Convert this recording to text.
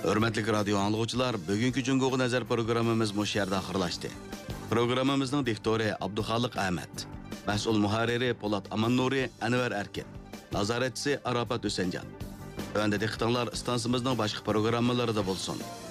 Hürmetlik radyo anlıqçılar, bugünkü Cungo'gu Nazar programımız bu şerde ahırlaştı. Programımızın diktori Abduxaliq Ahmet, mas'ul muharriri Polat Amannuri Anvar Erkin, nazaretçisi Arafat Hüsencan. Önde diktanlar istansımızın başka programmaları da bulsun.